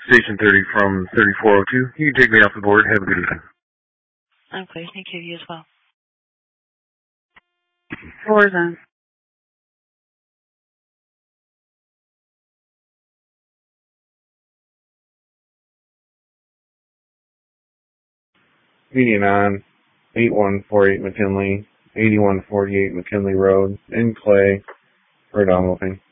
Station 30 from 3402. You can take me off the board. Have a good evening. Okay, thank you. You as well. Floor zone. Median on 8148 McKinley, 8148 McKinley Road, in Clay, for downloading.